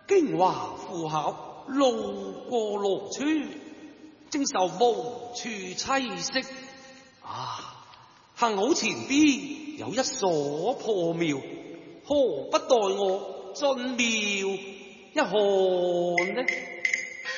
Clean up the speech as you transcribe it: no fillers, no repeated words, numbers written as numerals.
京華赴考，路過羅村，正受無處棲息。幸好前邊有一所破廟，何不待我進廟一看呢？